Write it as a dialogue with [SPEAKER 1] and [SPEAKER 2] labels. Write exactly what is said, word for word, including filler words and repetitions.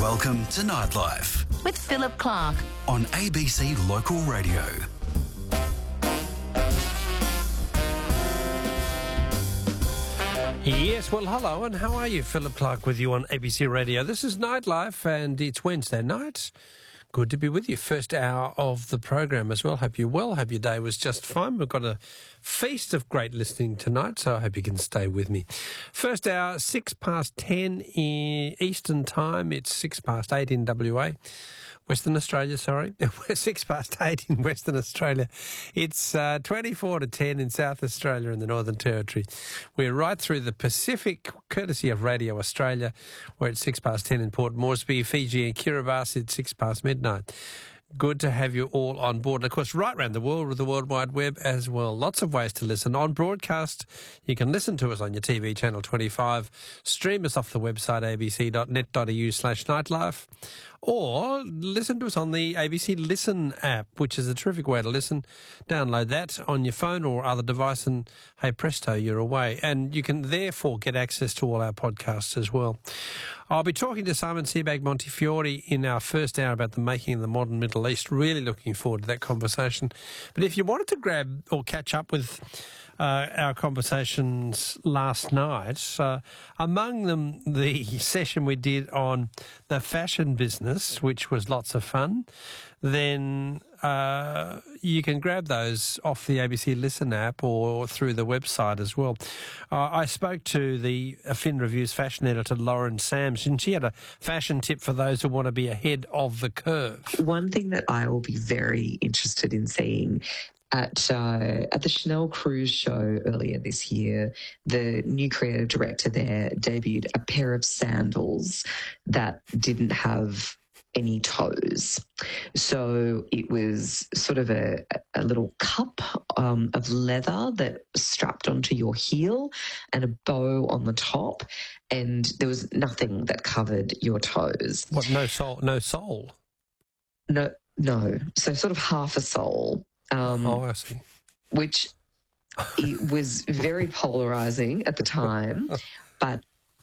[SPEAKER 1] Welcome to Nightlife
[SPEAKER 2] with Philip Clark
[SPEAKER 1] on A B C Local Radio.
[SPEAKER 3] Yes, well, hello, and how are you? Philip Clark with you on A B C Radio. This is Nightlife, and it's Wednesday night. Good to be with you. First hour of the program as well. Hope you're well. Hope your day was just fine. We've got a feast of great listening tonight, so I hope you can stay with me. First hour, six past ten in Eastern Time. It's six past eight in W A. Western Australia, sorry. We're six past eight in Western Australia. It's uh, twenty-four to ten in South Australia and the Northern Territory. We're right through the Pacific, courtesy of Radio Australia. We're at six past ten in Port Moresby, Fiji and Kiribati. It's six past midnight. Good to have you all on board. And, of course, right around the world with the World Wide Web as well. Lots of ways to listen. On broadcast, you can listen to us on your T V, Channel twenty-five. Stream us off the website, abc.net.au slash nightlife. Or listen to us on the A B C Listen app, which is a terrific way to listen. Download that on your phone or other device and, hey, presto, you're away. And you can therefore get access to all our podcasts as well. I'll be talking to Simon Sebag Montefiore in our first hour about the making of the modern Middle East. Really looking forward to that conversation. But if you wanted to grab or catch up with uh, our conversations last night, uh, among them the session we did on the fashion business, which was lots of fun, then uh, you can grab those off the A B C Listen app or through the website as well. Uh, I spoke to the Fin Reviews fashion editor, Lauren Sams, and she had a fashion tip for those who want to be ahead of the curve.
[SPEAKER 4] One thing that I will be very interested in seeing at uh, at the Chanel Cruise show earlier this year, the new creative director there debuted a pair of sandals that didn't have any toes. So it was sort of a, a little cup um, of leather that strapped onto your heel and a bow on the top, and there was nothing that covered your toes.
[SPEAKER 3] What, no sole? No sole?
[SPEAKER 4] No, no. So sort of half a sole. Um,
[SPEAKER 3] oh, I see.
[SPEAKER 4] Which it was very polarising at the time, but